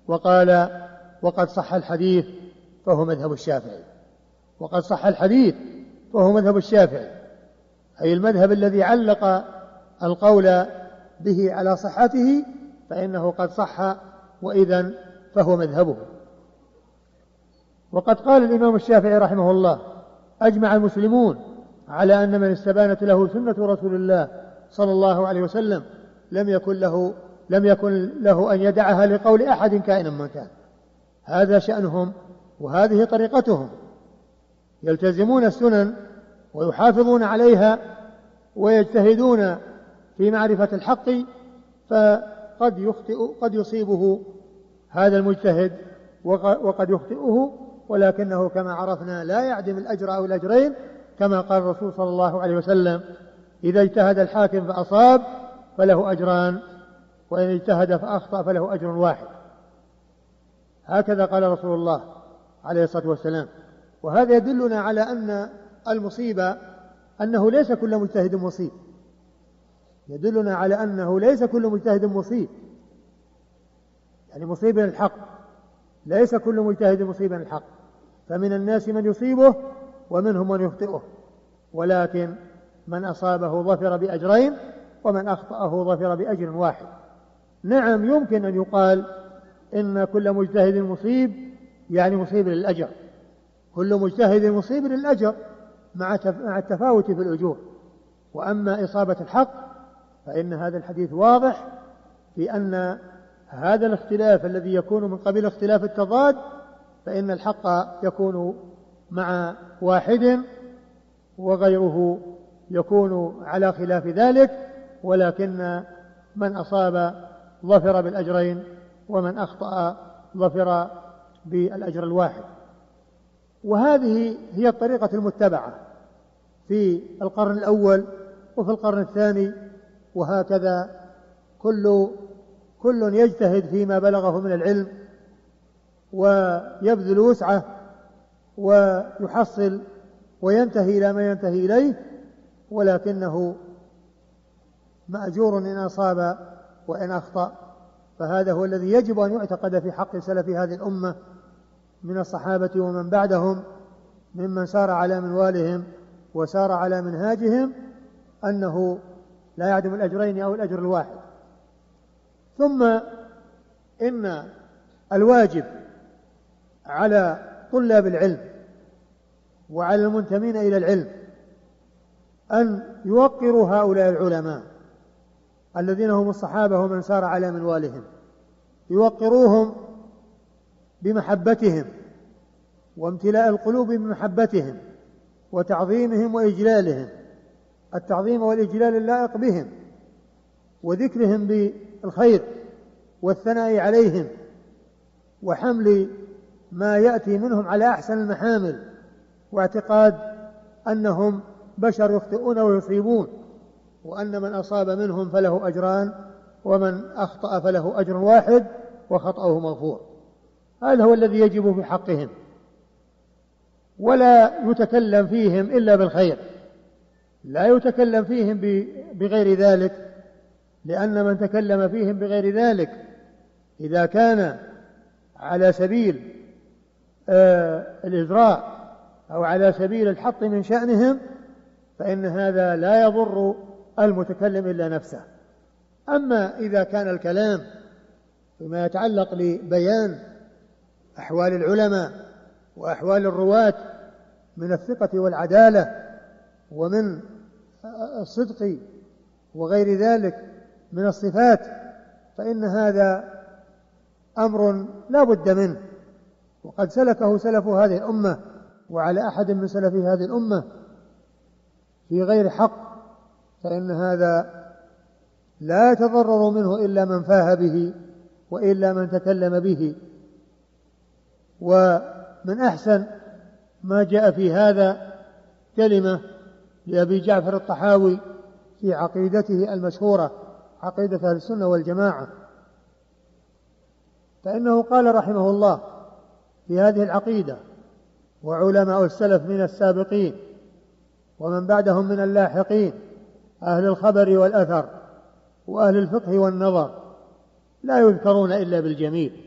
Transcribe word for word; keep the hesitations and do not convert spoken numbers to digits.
وقال وقد صح الحديث فهو مذهب الشافعي. وقد صح الحديث فهو مذهب الشافعي، أي المذهب الذي علق القول به على صحته فإنه قد صح، وإذن فهو مذهبه. وقد قال الإمام الشافعي رحمه الله: أجمع المسلمون على أن من استبانت له سنة رسول الله صلى الله عليه وسلم لم يكن له لم يكن له أن يدعها لقول أحد كائنا من كان. هذا شأنهم وهذه طريقتهم، يلتزمون السنن ويحافظون عليها ويجتهدون في معرفة الحق، فقد يخطئ قد يصيبه هذا المجتهد وقد يخطئه، ولكنه كما عرفنا لا يعدم الأجر أو الأجرين، كما قال الرسول صلى الله عليه وسلم: إذا اجتهد الحاكم فأصاب فله أجران، وإن اجتهد فأخطأ فله أجر واحد. هكذا قال رسول الله عليه الصلاة والسلام. وهذا يدلنا على أن المصيبة أنه ليس كل مجتهد مصيب، يدلنا على أنه ليس كل مجتهد مصيب، يعني مصيبا الحق، ليس كل مجتهد مصيبا الحق، فمن الناس من يصيبه ومنهم من يخطئه، ولكن من أصابه ظفر بأجرين ومن أخطأه ظفر بأجر واحد. نعم، يمكن أن يقال إن كل مجتهد مصيب يعني مصيب للأجر، كل مجتهد مصيب للأجر مع التفاوت في الأجور. وأما إصابة الحق فإن هذا الحديث واضح في أن هذا الاختلاف الذي يكون من قبيل اختلاف التضاد، فإن الحق يكون مع واحد وغيره يكون على خلاف ذلك، ولكن من أصاب ظفر بالأجرين ومن أخطأ ظفر بالأجر الواحد. وهذه هي الطريقة المتبعة في القرن الأول وفي القرن الثاني، وهكذا كل كل يجتهد فيما بلغه من العلم ويبذل وسعه ويحصل وينتهي إلى ما ينتهي إليه، ولكنه مأجور إن أصاب وإن أخطأ. فهذا هو الذي يجب أن يعتقد في حق سلف هذه الأمة من الصحابة ومن بعدهم ممن سار على منوالهم وسار على منهاجهم، أنه لا يعدم الأجرين أو الأجر الواحد. ثم إن الواجب على طلاب العلم وعلى المنتمين إلى العلم أن يوقروا هؤلاء العلماء الذين هم الصحابة ومن سار على منوالهم، يوقروهم بمحبتهم وامتلاء القلوب بمحبتهم وتعظيمهم وإجلالهم، التعظيم والإجلال اللائق بهم، وذكرهم بالخير والثناء عليهم وحمل ما يأتي منهم على أحسن المحامل، واعتقاد أنهم بشر يخطئون ويصيبون، وأن من أصاب منهم فله أجران ومن أخطأ فله أجر واحد وخطأه مغفور. هذا هو الذي يجب في حقهم، ولا يتكلم فيهم إلا بالخير، لا يتكلم فيهم بغير ذلك، لأن من تكلم فيهم بغير ذلك إذا كان على سبيل آه الإزراء أو على سبيل الحط من شأنهم فإن هذا لا يضر المتكلم إلا نفسه. أما إذا كان الكلام فيما يتعلق لبيان أحوال العلماء وأحوال الرواة من الثقة والعدالة ومن الصدق وغير ذلك من الصفات، فإن هذا أمر لا بد منه، وقد سلكه سلف هذه الأمة وعلى أحد من سلف هذه الأمة في غير حق، فإن هذا لا يتضرر منه إلا من فاه به وإلا من تكلم به. ومن أحسن ما جاء في هذا كلمة لأبي جعفر الطحاوي في عقيدته المشهورة عقيدة أهل السنة والجماعة، فإنه قال رحمه الله في هذه العقيدة: وعلماء السلف من السابقين ومن بعدهم من اللاحقين أهل الخبر والأثر وأهل الفقه والنظر لا يذكرون إلا بالجميل،